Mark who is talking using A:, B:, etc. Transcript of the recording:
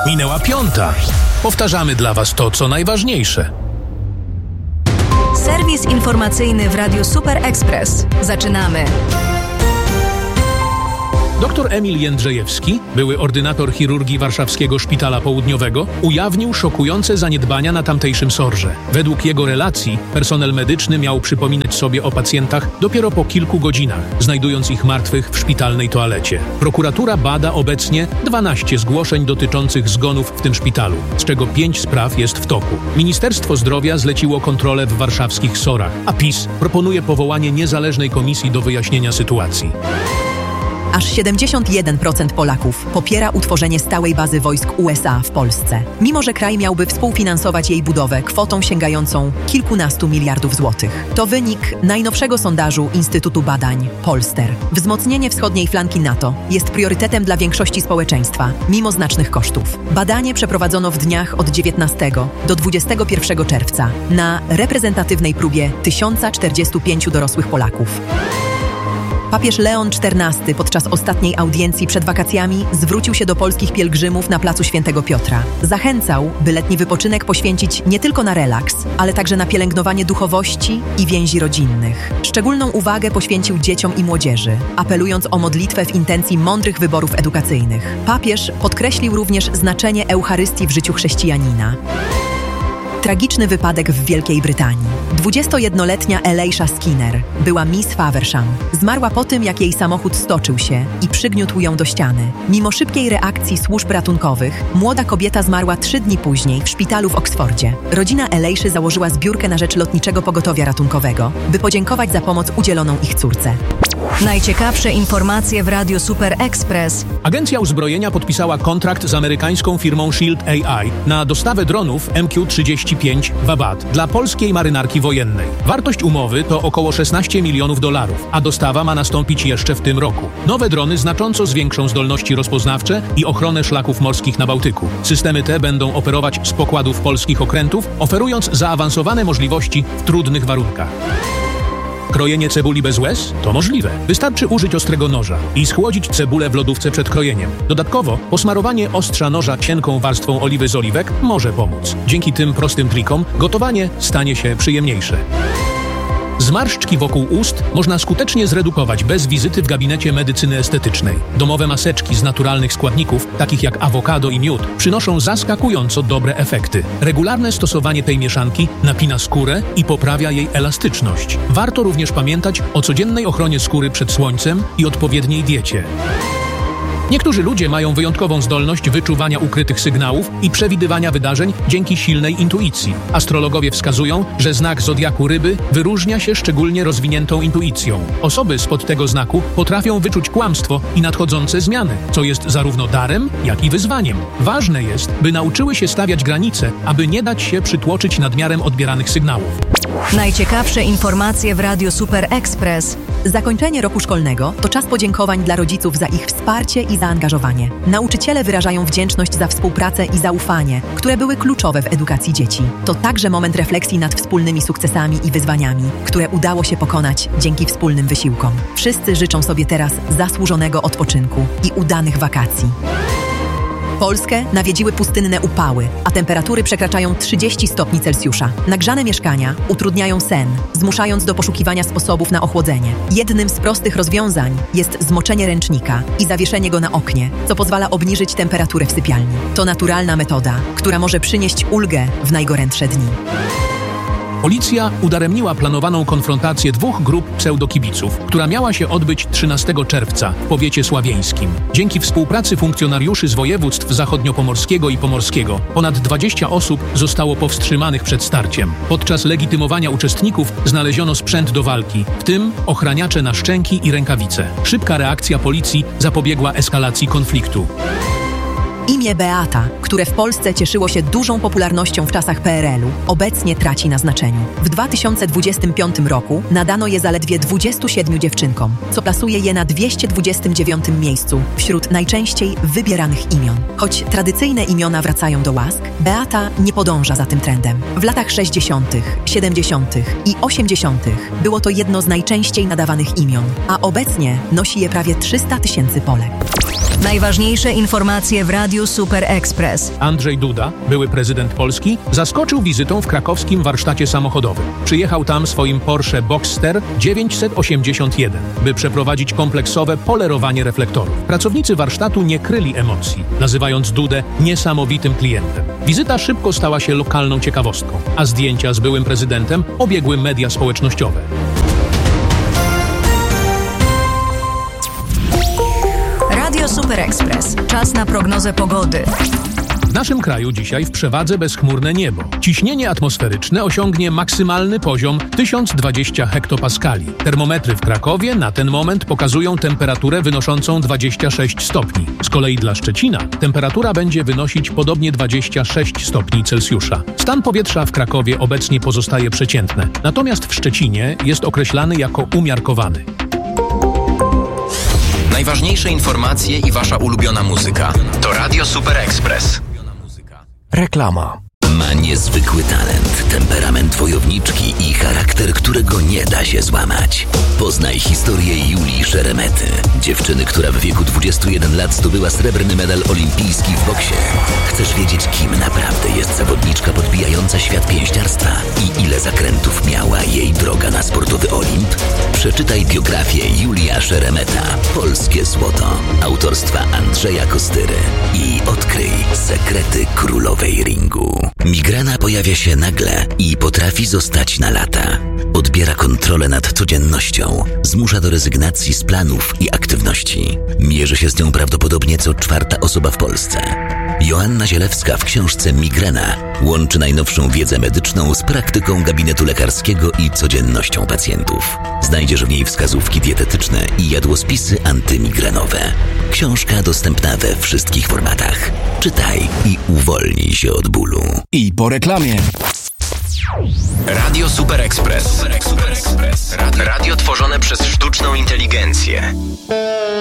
A: Minęła 5. Powtarzamy dla Was to, co najważniejsze.
B: Serwis informacyjny w Radiu Super Express. Zaczynamy.
A: Dr Emil Jędrzejewski, były ordynator chirurgii Warszawskiego Szpitala Południowego, ujawnił szokujące zaniedbania na tamtejszym SOR-ze. Według jego relacji personel medyczny miał przypominać sobie o pacjentach dopiero po kilku godzinach, znajdując ich martwych w szpitalnej toalecie. Prokuratura bada obecnie 12 zgłoszeń dotyczących zgonów w tym szpitalu, z czego 5 spraw jest w toku. Ministerstwo Zdrowia zleciło kontrolę w warszawskich SOR-ach, a PiS proponuje powołanie niezależnej komisji do wyjaśnienia sytuacji.
C: Aż 71% Polaków popiera utworzenie stałej bazy wojsk USA w Polsce, mimo że kraj miałby współfinansować jej budowę kwotą sięgającą kilkunastu miliardów złotych. To wynik najnowszego sondażu Instytutu Badań Polster. Wzmocnienie wschodniej flanki NATO jest priorytetem dla większości społeczeństwa, mimo znacznych kosztów. Badanie przeprowadzono w dniach od 19 do 21 czerwca na reprezentatywnej próbie 1045 dorosłych Polaków. Papież Leon XIV podczas ostatniej audiencji przed wakacjami zwrócił się do polskich pielgrzymów na placu Świętego Piotra. Zachęcał, by letni wypoczynek poświęcić nie tylko na relaks, ale także na pielęgnowanie duchowości i więzi rodzinnych. Szczególną uwagę poświęcił dzieciom i młodzieży, apelując o modlitwę w intencji mądrych wyborów edukacyjnych. Papież podkreślił również znaczenie Eucharystii w życiu chrześcijanina. Tragiczny wypadek w Wielkiej Brytanii. 21-letnia Elisha Skinner była Miss Faversham. Zmarła po tym, jak jej samochód stoczył się i przygniótł ją do ściany. Mimo szybkiej reakcji służb ratunkowych, młoda kobieta zmarła 3 dni później w szpitalu w Oksfordzie. Rodzina Eliszy założyła zbiórkę na rzecz Lotniczego Pogotowia Ratunkowego, by podziękować za pomoc udzieloną ich córce.
B: Najciekawsze informacje w Radiu Super Express.
A: Agencja Uzbrojenia podpisała kontrakt z amerykańską firmą Shield AI na dostawę dronów MQ-35 Vabat dla polskiej marynarki wojennej. Wartość umowy to około $16 milionów, a dostawa ma nastąpić jeszcze w tym roku. Nowe drony znacząco zwiększą zdolności rozpoznawcze i ochronę szlaków morskich na Bałtyku. Systemy te będą operować z pokładów polskich okrętów, oferując zaawansowane możliwości w trudnych warunkach. Krojenie cebuli bez łez? To możliwe. Wystarczy użyć ostrego noża i schłodzić cebulę w lodówce przed krojeniem. Dodatkowo posmarowanie ostrza noża cienką warstwą oliwy z oliwek może pomóc. Dzięki tym prostym trikom gotowanie stanie się przyjemniejsze. Zmarszczki wokół ust można skutecznie zredukować bez wizyty w gabinecie medycyny estetycznej. Domowe maseczki z naturalnych składników, takich jak awokado i miód, przynoszą zaskakująco dobre efekty. Regularne stosowanie tej mieszanki napina skórę i poprawia jej elastyczność. Warto również pamiętać o codziennej ochronie skóry przed słońcem i odpowiedniej diecie. Niektórzy ludzie mają wyjątkową zdolność wyczuwania ukrytych sygnałów i przewidywania wydarzeń dzięki silnej intuicji. Astrologowie wskazują, że znak zodiaku ryby wyróżnia się szczególnie rozwiniętą intuicją. Osoby spod tego znaku potrafią wyczuć kłamstwo i nadchodzące zmiany, co jest zarówno darem, jak i wyzwaniem. Ważne jest, by nauczyły się stawiać granice, aby nie dać się przytłoczyć nadmiarem odbieranych sygnałów.
B: Najciekawsze informacje w Radiu Super Express.
C: Zakończenie roku szkolnego to czas podziękowań dla rodziców za ich wsparcie i zaangażowanie. Nauczyciele wyrażają wdzięczność za współpracę i zaufanie, które były kluczowe w edukacji dzieci. To także moment refleksji nad wspólnymi sukcesami i wyzwaniami, które udało się pokonać dzięki wspólnym wysiłkom. Wszyscy życzą sobie teraz zasłużonego odpoczynku i udanych wakacji. Polskę nawiedziły pustynne upały, a temperatury przekraczają 30 stopni Celsjusza. Nagrzane mieszkania utrudniają sen, zmuszając do poszukiwania sposobów na ochłodzenie. Jednym z prostych rozwiązań jest zmoczenie ręcznika i zawieszenie go na oknie, co pozwala obniżyć temperaturę w sypialni. To naturalna metoda, która może przynieść ulgę w najgorętsze dni.
A: Policja udaremniła planowaną konfrontację 2 grup pseudokibiców, która miała się odbyć 13 czerwca w powiecie sławieńskim. Dzięki współpracy funkcjonariuszy z województw zachodniopomorskiego i pomorskiego ponad 20 osób zostało powstrzymanych przed starciem. Podczas legitymowania uczestników znaleziono sprzęt do walki, w tym ochraniacze na szczęki i rękawice. Szybka reakcja policji zapobiegła eskalacji konfliktu.
C: Imię Beata, które w Polsce cieszyło się dużą popularnością w czasach PRL-u, obecnie traci na znaczeniu. W 2025 roku nadano je zaledwie 27 dziewczynkom, co plasuje je na 229 miejscu wśród najczęściej wybieranych imion. Choć tradycyjne imiona wracają do łask, Beata nie podąża za tym trendem. W latach 60., 70. i 80. było to jedno z najczęściej nadawanych imion, a obecnie nosi je prawie 300 000 Polek.
B: Najważniejsze informacje w Radiu Radiu Super Express.
A: Andrzej Duda, były prezydent Polski, zaskoczył wizytą w krakowskim warsztacie samochodowym. Przyjechał tam swoim Porsche Boxster 981, by przeprowadzić kompleksowe polerowanie reflektorów. Pracownicy warsztatu nie kryli emocji, nazywając Dudę niesamowitym klientem. Wizyta szybko stała się lokalną ciekawostką, a zdjęcia z byłym prezydentem obiegły media społecznościowe.
B: Radio Super Express. Czas na prognozę pogody.
A: W naszym kraju dzisiaj w przewadze bezchmurne niebo. Ciśnienie atmosferyczne osiągnie maksymalny poziom 1020 hektopaskali. Termometry w Krakowie na ten moment pokazują temperaturę wynoszącą 26 stopni. Z kolei dla Szczecina temperatura będzie wynosić podobnie 26 stopni Celsjusza. Stan powietrza w Krakowie obecnie pozostaje przeciętny, natomiast w Szczecinie jest określany jako umiarkowany.
D: Najważniejsze informacje i wasza ulubiona muzyka to Radio Super Express.
E: Reklama.
F: Ma niezwykły talent, temperament wojowniczki i charakter, którego nie da się złamać. Poznaj historię Julii Szeremety, dziewczyny, która w wieku 21 lat zdobyła srebrny medal olimpijski w boksie. Chcesz wiedzieć, kim naprawdę jest zawodniczka podbijająca świat pięściarstwa i ile zakrętów miała jej droga na sportowy Olimp? Przeczytaj biografię Julia Szeremeta, Polskie Złoto, autorstwa Andrzeja Kostyry i odkryj sekrety królowej ringu. Migrena pojawia się nagle i potrafi zostać na lata. Odbiera kontrolę nad codziennością, zmusza do rezygnacji z planów i aktywności. Mierzy się z nią prawdopodobnie co 4. osoba w Polsce. Joanna Zielewska w książce Migrena łączy najnowszą wiedzę medyczną z praktyką gabinetu lekarskiego i codziennością pacjentów. Znajdziesz w niej wskazówki dietetyczne i jadłospisy antymigrenowe. Książka dostępna we wszystkich formatach. Czytaj i uwolnij się od bólu.
E: I po reklamie.
D: Radio Super Express. Radio tworzone przez sztuczną inteligencję.